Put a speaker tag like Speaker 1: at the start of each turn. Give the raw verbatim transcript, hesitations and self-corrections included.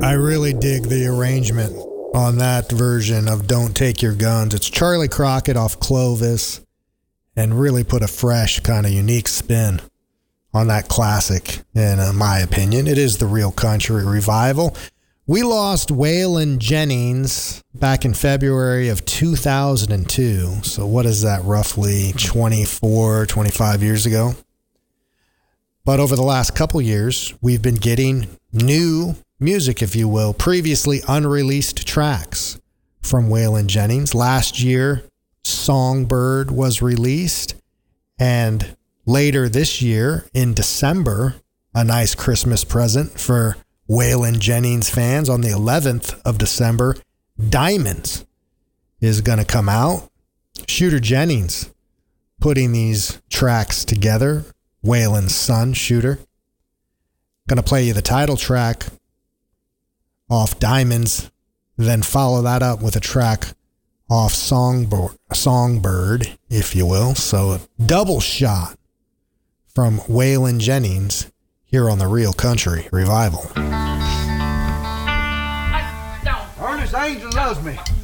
Speaker 1: I really dig the arrangement on that version of Don't Take Your Guns. It's Charlie Crockett off Clovis and really put a fresh kind of unique spin on that classic. In uh, my opinion, it is the Real Country Revival. We lost Waylon Jennings back in February of two thousand two. So what is that, roughly twenty-four, twenty-five years ago? But over the last couple years, we've been getting new music, if you will, previously unreleased tracks from Waylon Jennings. Last year, Songbird was released, and later this year, in December, a nice Christmas present for Waylon Jennings fans, on the eleventh of December, Diamonds is going to come out. Shooter Jennings putting these tracks together, Waylon's son, Shooter. Going to play you the title track off Diamonds, then follow that up with a track off Songbird, Songbird, if you will. So a double shot from Waylon Jennings here on the Real Country Revival.
Speaker 2: Ernest Angel loves me.